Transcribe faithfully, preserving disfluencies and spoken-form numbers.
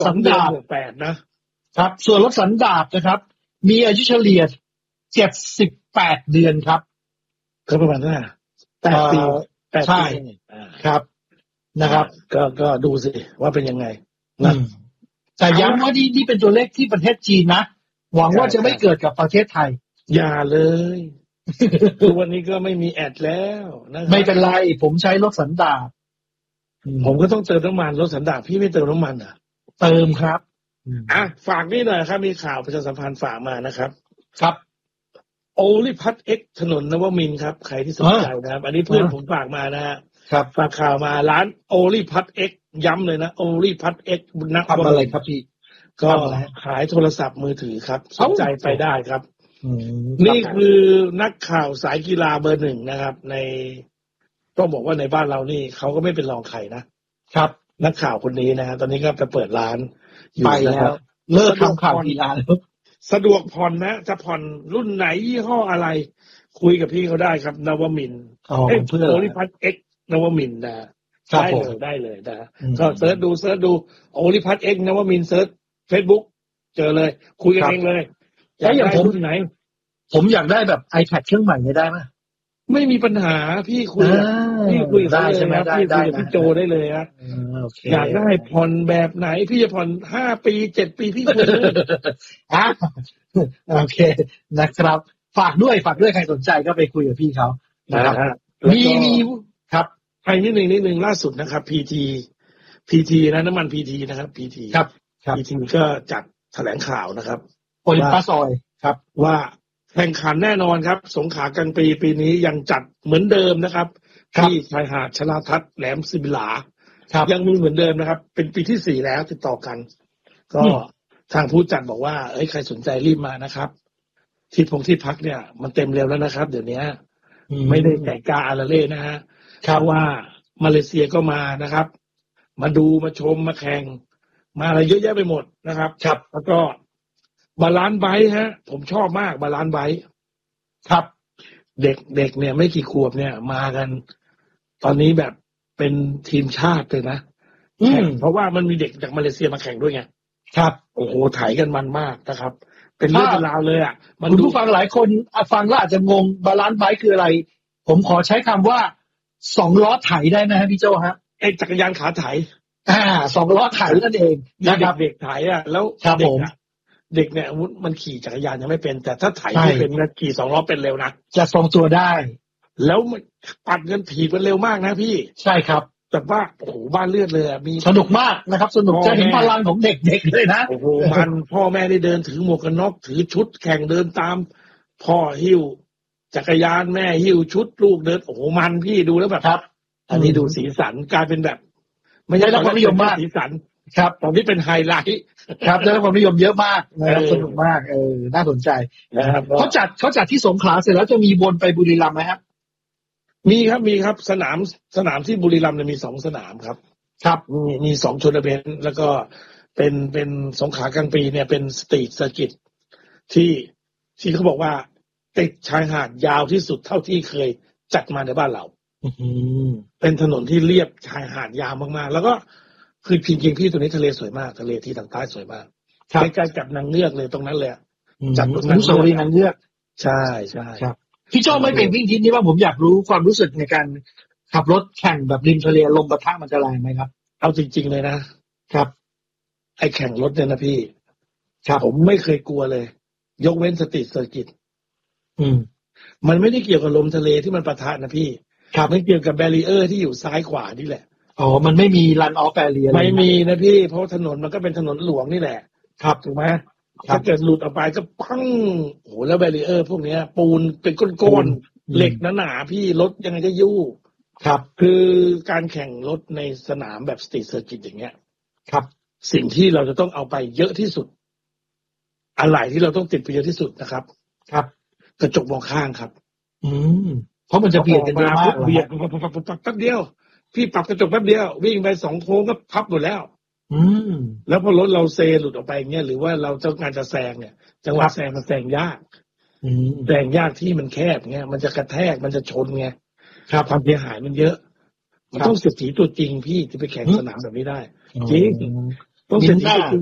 สันดาปแปดนะครับส่วนรถสันดาปนะครับมีอายุเฉลี่ยเจ็ดสิบแปดเดือนครับก็ประมาณนั้นนะแปดปีแปดใช่ครับนะครับก็ก็ดูสิว่าเป็นยังไงนะแต่ย้ำว่านี่นี่เป็นตัวเลขที่ประเทศจีนนะหวังว่าจะไม่เกิดกับประเทศไทยอย่าเลยทุกวันนี้ก็ไม่มีแอดแล้วนะไม่เป็นไรผมใช้รถสันดาปผมก็ต้องเติมน้ำมันรถสันดาปพี่ไม่เติมน้ำมันอ่ะเติมครับอ่ะฝากนี่หน่อยครับมีข่าวประชาสัมพันธ์ฝากมานะครับครับโอลิพัทเอ็กถนนนวมินทร์ครับใครที่สนใจนะครับอันนี้เพื่อนผมฝากมานะฮะครับฝากข่าวมาร้านโอลิพัทเอ็กย้ำเลยนะโอลิพัทเอ็กบุญนักทำอะไรครับพี่ก็ขายโทรศัพท์มือถือครับสนใจไปได้ครับนี่คือนักข่าวสายกีฬาเบอร์หนึ่งนะครับในต้องบอกว่าในบ้านเรานี่เขาก็ไม่เป็นรองใครนะครับนักข่าวคนนี้นะฮะตอนนี้ก็ไปเปิดร้านอยู่แล้วเลิกทำข่าวกีฬาแล้วสะดวกผ่อนนะจะผ่อนรุ่นไหนยี่ห้ออะไรคุยกับพี่เขาได้ครับนวมินทร์เพื่อโอลิพัทเอ็กนวมินทร์นะได้เลยได้เลยนะก็เสิร์ชดูเสิร์ชดูโอลิพัทเอ็กนวมินทร์เสิร์ชเฟซบุ๊กเจอเลยคุยกันเองเลยแล้วอย่างผมไหนผมอยากได้แบบ iPad เครื่องใหม่ได้ไหมไม่มีปัญหาพี่คุยพี่คุยได้ใช่ไหมพี่คุยกับพี่โจได้เลยฮะอยากได้ผ่อนแบบไหนพี่จะผ่อนห้าปีเจ็ดปีพี่คุยเลยอ่ะโอเคนะครับฝากด้วยฝากด้วยใครสนใจก็ไปคุยกับพี่เขานะครับมีมีครับใครนิดหนึ่งนิดหนึ่งล่าสุดนะครับ พี ที พี ที นะน้ำมัน พี ที นะครับ พี ทีครับพี ที ก็จัดแถลงข่าวนะครับโอลิมปัสออยครับว่าแข่งขันแน่นอนครับสงขลากลางปีปีนี้ยังจัดเหมือนเดิมนะครับที่ชายหาดชลาทัศน์แหลมสิบิลายังมีเหมือนเดิมนะครับเป็นปีที่สี่แล้วติดต่อกันก็ทางผู้จัดบอกว่าเอ้ยใครสนใจรีบมานะครับที่พงที่พักเนี่ยมันเต็มเร็วแล้วนะครับเดี๋ยวนี้ไม่ได้แต่กาอาราเล่นะฮะเพราะว่ามาเลเซียก็มานะครับมาดูมาชมมาแข่งมาอะไรเยอะแยะไปหมดนะครับครับแล้วก็บาลานซ์ไบค์ฮะผมชอบมากบาลานซ์ไบค์ครับเด็กเด็กเนี่ยไม่กี่ขวบเนี่ยมากันตอนนี้แบบเป็นทีมชาติเลยนะเพราะว่ามันมีเด็กจากมาเลเซียมาแข่งด้วยไงครับโอ้โหถ่ายกันมันมากนะครับเป็นเรื่องเป็นราวเลยอ่ะมันดูผู้ฟังหลายคนฟังแล้วอาจจะงงบาลานซ์ไบค์คืออะไรผมขอใช้คำว่าสองล้อไถได้ไหมฮะพี่โจฮะไอ้จักรยานขาไถอ่าสองล้อไถนั่นเองนะครับเด็กไถอ่ะแล้วเด็กเด็กเนี่ยมันขี่จักรยานยังไม่เป็นแต่ถ้าไถไม่เป็นนะขี่สองล้อเป็นเร็วนะจะทรงตัวได้แล้วมันปัดเงินถีบมันเร็วมากนะพี่ใช่ครับแต่ว่าโอ้โหบ้านเลือดเลยมีสนุกมากนะครับสนุกจะเห็นพลังของเด็กๆเลยนะโอ้โหมันพ่อแม่ได้เดินถือหมวกกันน็อกถือชุดแข่งเดินตามพ่อหิ้วจักรยานแม่หิ้วชุดลูกเดินโอ้โหมันพี่ดูแล้วแบบครับอันนี้ดูสีสันกลายเป็นแบบไม่ใช่ความนิยมมากสีสันครับตอนนี้เป็นไฮไลท์ครับได้รับความนิยมเยอะมากนะครับสนุกมากเออน่าสนใจนะครับเขาจัดเขาจัดที่สงขลาเสร็จแล้วจะมีวนไปบุรีรัมย์ไหมครับมีครับมีครับสนามสนามที่บุรีรัมย์เนี่ยมีสองสนามครับครับมีมีสองทัวร์นาเมนต์แล้วก็เป็นเป็นสงขลากลางปีเนี่ยเป็นสตรีทเซอร์กิตที่ที่เขาบอกว่าติดชายหาดยาวที่สุดเท่าที่เคยจัดมาในบ้านเราเป็นถนนที่เรียบชายหาดยาวมากๆแล้วก็คือจริงๆพี่ตัวนี้ทะเลสวยมากทะเลที่ทางใต้สวยมากใกล้ๆกับนางเงือกเลยตรงนั้นเลยจัดตรงนั้นสวยนางเงือกใช่ใช่ครับพี่โจ้ไม่เป็นวิ่งทีนี้ว่าผมอยากรู้ความรู้สึกในการขับรถแข่งแบบริมทะเลลมปะทะมันจะแรงไหมครับเอาจริงๆเลยนะครับไอ้แข่งรถเนี่ยนะพี่ครับผมไม่เคยกลัวเลยยกเว้นสตรีทเซอร์กิตอืมมันไม่ได้เกี่ยวกับลมทะเลที่มันปะทะนะพี่ครับมันเกี่ยวกับแบรีเออร์ที่อยู่ซ้ายขวานี่แหละอ๋อมันไม่มีรันออฟแบรีเออร์ไม่มีนะพี่เพราะถนนมันก็เป็นถนนหลวงนี่แหละครับถูกไหมถ้าเกิดหลุดออกไปก็ปังโอ้โหแล้วแบรีเออร์พวกนี้ปูนเป็นก้อนๆเหล็กหนาๆพี่รถยังไงก็ยู่ครับคือการแข่งรถในสนามแบบสตรีทเซอร์กิตอย่างเงี้ยครับสิ่งที่เราจะต้องเอาไปเยอะที่สุดอะไรที่เราต้องติดไปเยอะที่สุดนะครับครับกระจกมองข้างครับอืมเพราะมันจะเบียดกันเยอะมากเบียดแป๊บเดียวพี่ปรับกระจกแป๊บเดียววิ่งไปสองโค้งก็พับหมดแล้วอืมแล้วพอรถเราเซหลุดออกไปเงี้ยหรือว่าเราต้องการจะแซงเนี่ยจังหวะแซงมันแซงยากแซงยากที่มันแคบเงี้ยมันจะกระแทกมันจะชนไงครับความเสียหายมันเยอะมันต้องเสียดสีตัวจริงพี่จะไปแข่งสนามแบบนี้ได้จริงต้องมิเศรษนฐีน่า